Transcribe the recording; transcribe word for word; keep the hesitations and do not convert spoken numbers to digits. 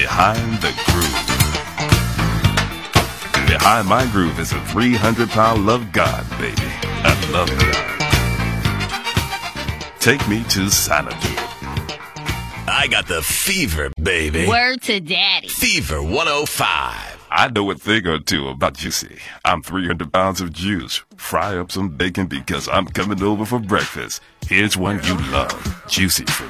Behind the Groove. Behind my groove is a three hundred pound love God, baby. I love God. Take me to Xanadu. I got the fever, baby. Word to daddy. Fever one oh five. I know a thing or two about Juicy. I'm three hundred pounds of juice. Fry up some bacon because I'm coming over for breakfast. Here's one you love. Juicy fruit.